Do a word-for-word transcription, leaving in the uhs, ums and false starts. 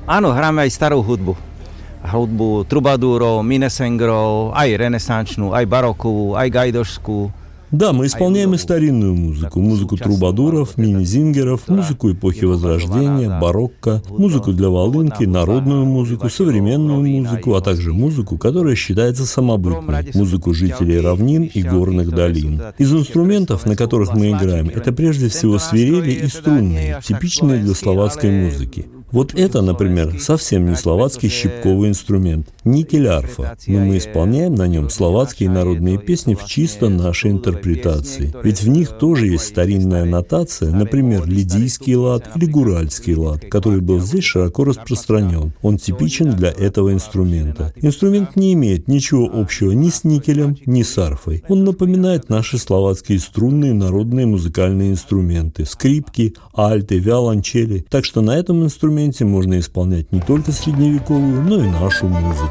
Áno, hráme aj starú hudbu. Hudbu trubadúrov, minesengrov, aj renesančnú, aj barokovú, aj gajdošskú. Да, мы исполняем и старинную музыку, музыку трубадуров, мини-зингеров, музыку эпохи Возрождения, барокко, музыку для волынки, народную музыку, современную музыку, а также музыку, которая считается самобытной, музыку жителей равнин и горных долин. Из инструментов, на которых мы играем, это прежде всего свирели и струнные, типичные для словацкой музыки. Вот это, например, совсем не словацкий щипковый инструмент, никель-арфа, но мы исполняем на нем словацкие народные песни в чисто нашей интерпретации. Ведь в них тоже есть старинная нотация, например, лидийский лад или гуральский лад, который был здесь широко распространен. Он типичен для этого инструмента. Инструмент не имеет ничего общего ни с никелем, ни с арфой. Он напоминает наши словацкие струнные народные музыкальные инструменты, скрипки, альты, виолончели. Так что на этом инструменте можно исполнять не только средневековую, но и нашу музыку.